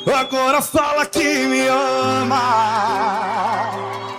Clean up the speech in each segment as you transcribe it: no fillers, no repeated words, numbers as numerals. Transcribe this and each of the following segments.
agora fala que me ama.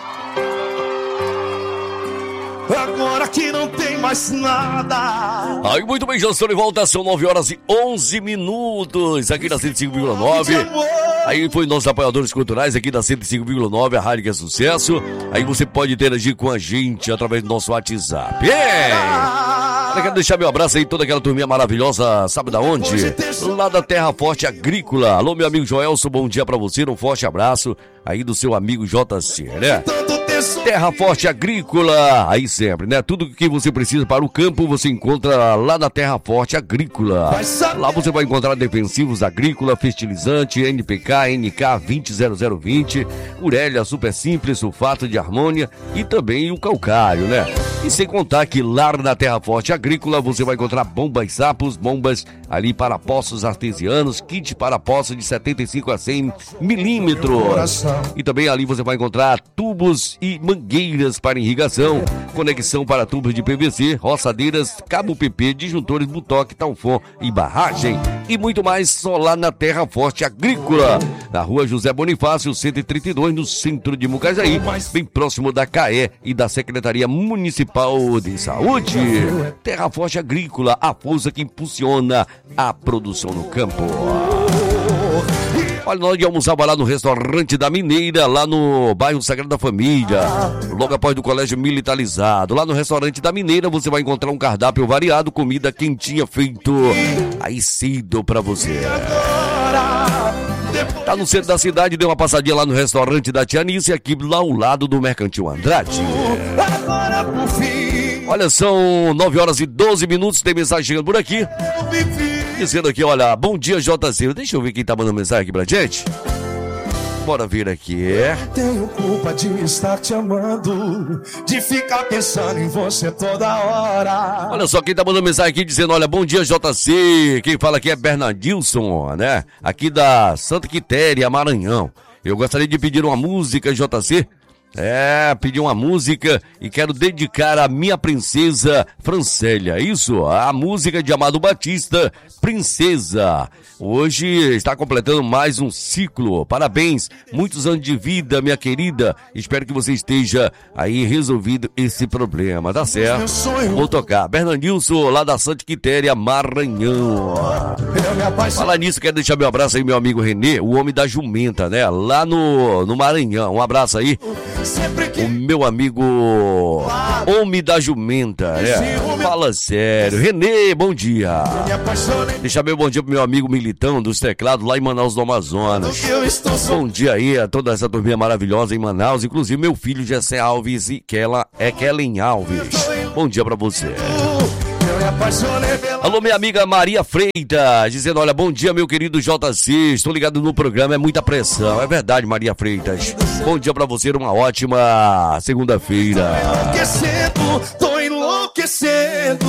Agora que não tem mais nada. Aí, muito bem, já estou de volta, são 9 horas e 11 minutos aqui na 105,9. Aí foi nossos apoiadores culturais aqui da 105,9, a rádio que é sucesso. Aí você pode interagir com a gente através do nosso WhatsApp. Eu quero deixar meu abraço aí, toda aquela turminha maravilhosa, sabe da onde? Lá da Terra Forte Agrícola. Alô, meu amigo Joelson, bom dia pra você, um forte abraço aí do seu amigo JC, né? Terra Forte Agrícola, aí sempre, né? Tudo que você precisa para o campo, você encontra lá na Terra Forte Agrícola. Lá você vai encontrar defensivos agrícola, fertilizante, NPK, NK 20020, Urélia, super simples, sulfato de harmônia e também o calcário, né? E sem contar que lá na Terra Forte Agrícola você vai encontrar bombas sapos, bombas ali para poços artesianos, kit para poços de 75 a 100 milímetros. E também ali você vai encontrar tubos e mangueiras para irrigação, conexão para tubos de PVC, roçadeiras, cabo PP, disjuntores, butoque, talfon e barragem. E muito mais só lá na Terra Forte Agrícola, na rua José Bonifácio, 132, no centro de Mucajaí, bem próximo da CAE e da Secretaria Municipal de Saúde. Terra Forte Agrícola, a força que impulsiona a produção no campo. Olha, nós almoçava lá no restaurante da Mineira, lá no bairro Sagrada Família, logo após do colégio militarizado. Lá no restaurante da Mineira você vai encontrar um cardápio variado, comida quentinha feito aí cedo pra você. Tá no centro da cidade, dê uma passadinha lá no restaurante da Tianice, aqui lá ao lado do Mercantil Andrade. Olha, são 9 horas e 12 minutos, tem mensagem chegando por aqui. Dizendo aqui, olha, bom dia JC. Deixa eu ver quem tá mandando mensagem aqui pra gente. Bora ver aqui. Não tenho culpa de estar te amando, de ficar pensando em você toda hora. Olha só quem tá mandando mensagem aqui dizendo, olha, bom dia JC. Quem fala aqui é Bernardilson, né? Aqui da Santa Quitéria, Maranhão. Eu gostaria de pedir uma música, JC. Pedi uma música e quero dedicar a minha princesa Francélia. Isso, a música de Amado Batista, Princesa. Hoje está completando mais um ciclo. Parabéns, muitos anos de vida, minha querida. Espero que você esteja aí resolvido esse problema, tá certo? Vou tocar. Bernardilson, lá da Santa Quitéria, Maranhão. Falar nisso, quero deixar meu abraço aí, meu amigo Renê, o homem da jumenta, né? Lá no Maranhão. Um abraço aí. O meu amigo homem da jumenta, né? Fala sério. Renê, bom dia. Deixa meu bom dia pro meu amigo Militão dos teclados lá em Manaus do Amazonas. Bom dia aí a toda essa turminha maravilhosa em Manaus, inclusive meu filho Jessé Alves e Kellen Alves. Bom dia pra você. Alô, minha amiga Maria Freitas, dizendo, olha, bom dia, meu querido JC, estou ligado no programa, é muita pressão. É verdade, Maria Freitas. Bom dia pra você, uma ótima segunda-feira. Tô enlouquecendo.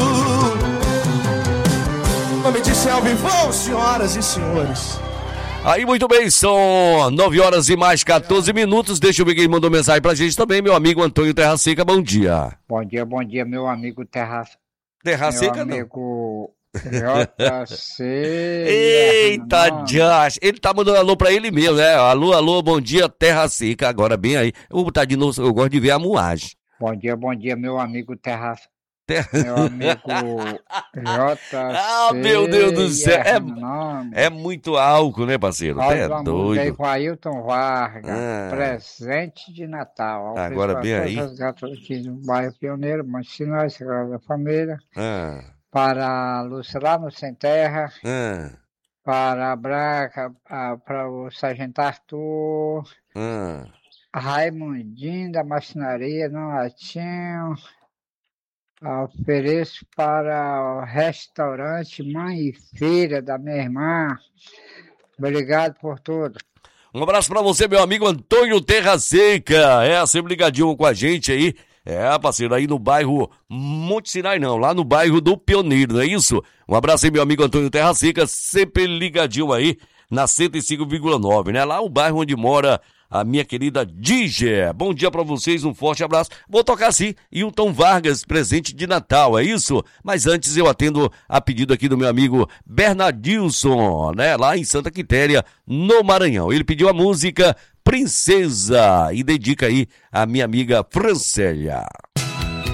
O nome de céu vivou, senhoras e senhores. Aí, muito bem, são 9 horas e mais 14 minutos. Deixa eu ver quem mandou mensagem pra gente também, meu amigo Antônio Terra Seca, bom dia. Bom dia, meu amigo Terra Seca, meu amigo JC. Eita, Josh. Ele tá mandando alô pra ele mesmo, né? Alô, bom dia, Terra Seca. Agora bem aí. Eu vou botar de novo, eu gosto de ver a moagem. Bom dia, meu amigo Meu amigo JC. Ah, meu Deus do céu. É muito álcool, né, parceiro? É doido. Com Ailton Vargas, presente de Natal. Agora bem aí. Aqui no bairro Pioneiro, Mancinóis, Sagrada da Família. Para Lúcia lá no Sem Terra. Para a Braca, para o Sargento Arthur. Raimundinho da Marcenaria, no Latinho. Ofereço para o restaurante Mãe e Filha da minha irmã. Obrigado por tudo. Um abraço para você, meu amigo Antônio Terra Seca. Sempre ligadinho com a gente aí. Parceiro, aí no bairro Monte Sinai, não, lá no bairro do Pioneiro, não é isso? Um abraço aí, meu amigo Antônio Terra Seca, sempre ligadinho aí na 105,9, né? Lá o bairro onde mora a minha querida Díger. Bom dia pra vocês, um forte abraço. Vou tocar sim, Hilton Vargas, presente de Natal, é isso? Mas antes eu atendo a pedido aqui do meu amigo Bernardilson, né? Lá em Santa Quitéria, no Maranhão. Ele pediu a música Princesa e dedica aí a minha amiga Francélia.